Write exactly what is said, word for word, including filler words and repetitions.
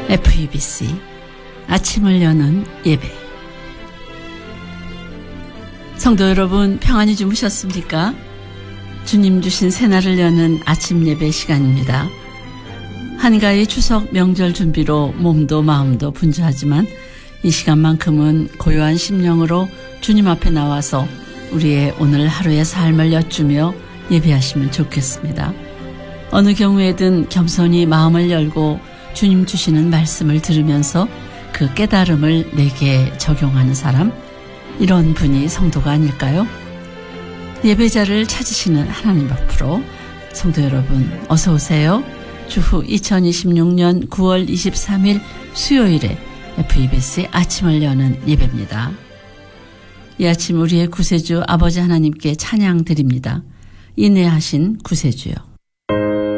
에프이비씨 아침을 여는 예배. 성도 여러분, 평안히 주무셨습니까? 주님 주신 새날을 여는 아침 예배 시간입니다. 한가히 추석 명절 준비로 몸도 마음도 분주하지만 이 시간만큼은 고요한 심령으로 주님 앞에 나와서 우리의 오늘 하루의 삶을 여쭈며 예배하시면 좋겠습니다. 어느 경우에든 겸손히 마음을 열고 주님 주시는 말씀을 들으면서 그 깨달음을 내게 적용하는 사람, 이런 분이 성도가 아닐까요? 예배자를 찾으시는 하나님 앞으로 성도 여러분 어서 오세요. 주후 이천이십육년 구월 이십삼일 수요일에 에프이비씨 아침을 여는 예배입니다. 이 아침 우리의 구세주 아버지 하나님께 찬양 드립니다. 인내하신 구세주요.